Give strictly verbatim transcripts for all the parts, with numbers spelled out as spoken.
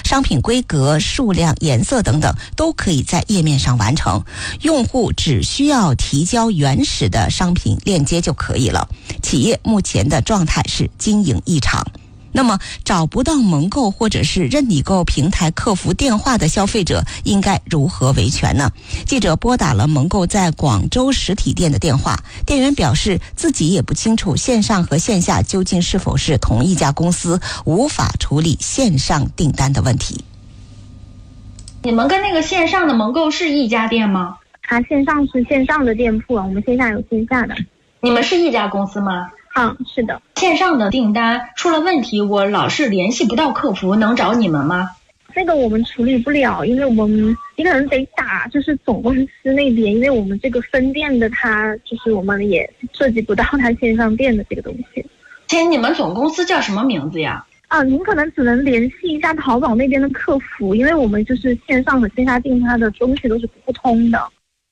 商品规格、数量、颜色等等都可以在页面上完成，用户只需要提交原始的商品链接就可以了。企业目前的状态是经营异常。那么找不到盟购或者是任你购平台客服电话的消费者应该如何维权呢？记者拨打了盟购在广州实体店的电话，店员表示自己也不清楚线上和线下究竟是否是同一家公司，无法处理线上订单的问题。 你们跟那个线上的盟购是一家店吗？ 它线上是线上的店铺，我们线下有线下的。 你们是一家公司吗？ 嗯，是的。 线上的订单出了问题，我老是联系不到客服，能找你们吗？ 这个我们处理不了，因为我们你可能得打就是总公司那边，因为我们这个分店的它就是我们也涉及不到它线上店的这个东西。 姐，你们总公司叫什么名字呀？ 啊，您可能只能联系一下淘宝那边的客服，因为我们就是线上和线下订它的东西都是不通的。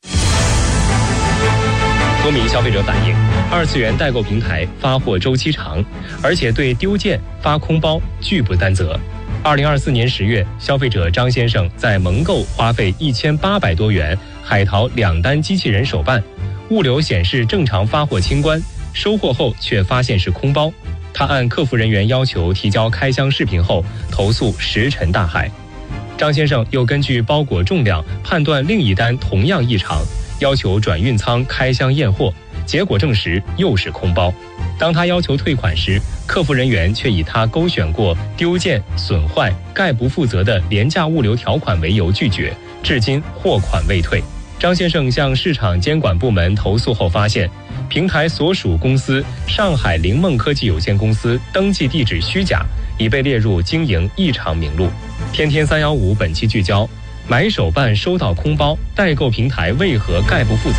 多名消费者反映，二次元代购平台发货周期长，而且对丢件、发空包拒不担责。二零二四年十月，消费者张先生在盟购花费一千八百多元海淘两单机器人手办，物流显示正常发货清关，收货后却发现是空包。他按客服人员要求提交开箱视频后，投诉石沉大海。张先生又根据包裹重量判断另一单同样异常，要求转运仓开箱验货，结果证实又是空包。当他要求退款时，客服人员却以他勾选过丢件、损坏、概不负责的廉价物流条款为由拒绝，至今货款未退。张先生向市场监管部门投诉后发现，平台所属公司上海灵梦科技有限公司登记地址虚假，已被列入经营异常名录。天天三一五本期聚焦：买手办收到空包，代购平台为何概不负责？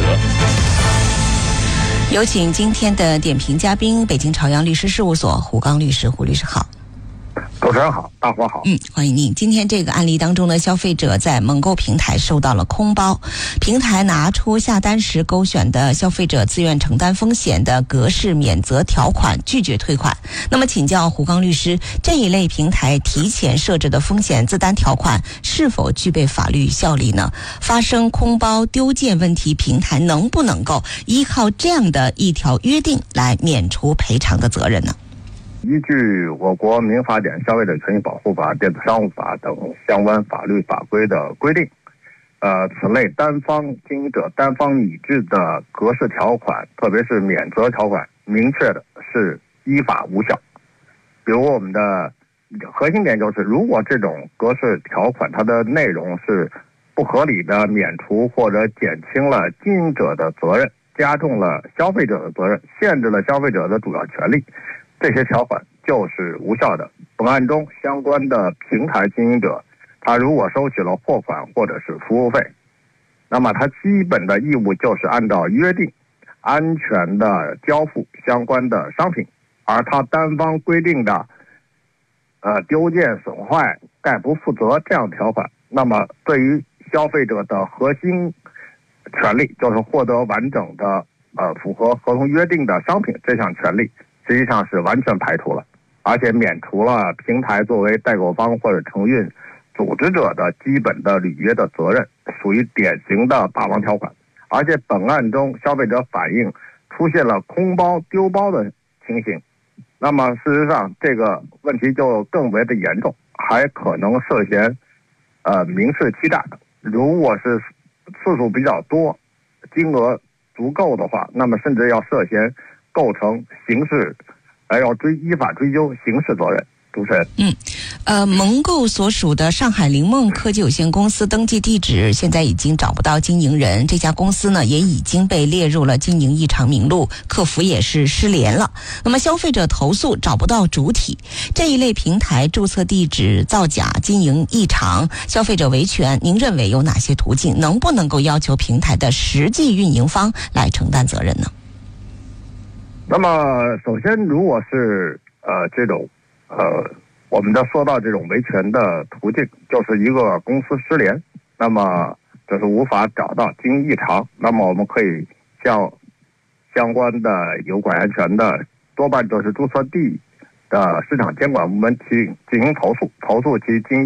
有请今天的点评嘉宾，北京朝阳律师事务所胡刚律师。胡律师好。 主持人好，大伙好。 嗯，欢迎您。今天这个案例当中呢，消费者在盟购平台收到了空包，平台拿出下单时勾选的消费者自愿承担风险的格式免责条款，拒绝退款。那么请教胡刚律师，这一类平台提前设置的风险自担条款是否具备法律效力呢？发生空包丢件问题，平台能不能够依靠这样的一条约定来免除赔偿的责任呢？ 依据我国民法典、消费者权益保护法、电子商务法等相关法律法规的规定，呃，此类单方经营者单方拟制的格式条款，特别是免责条款，明确的是依法无效。比如我们的核心点就是，如果这种格式条款它的内容是不合理的免除或者减轻了经营者的责任，加重了消费者的责任，限制了消费者的主要权利，这些条款就是无效的。本案中相关的平台经营者，他如果收取了货款或者是服务费，那么他基本的义务就是按照约定安全的交付相关的商品，而他单方规定的呃丢件、损坏、概不负责这样的条款，那么对于消费者的核心权利，就是获得完整的呃符合合同约定的商品这项权利，实际上是完全排除了，而且免除了平台作为代购方或者承运组织者的基本的履约的责任，属于典型的霸王条款。而且本案中消费者反映出现了空包丢包的情形，那么事实上这个问题就更为的严重，还可能涉嫌呃民事欺诈。如果是次数比较多，金额足够的话，那么甚至要涉嫌构成刑事，还要追依法追究刑事责任。主持人， 嗯，呃，盟购所属的上海灵梦科技有限公司登记地址现在已经找不到经营人，这家公司呢也已经被列入了经营异常名录，客服也是失联了。那么消费者投诉找不到主体，这一类平台注册地址造假、经营异常，消费者维权，您认为有哪些途径？能不能够要求平台的实际运营方来承担责任呢？ 那么首先，如果是呃这种呃，我们的说到这种维权的途径，就是一个公司失联，那么就是无法找到经营异常，那么我们可以向相关的有管辖权的，多半就是注册地的市场监管部门去进行投诉，投诉其经营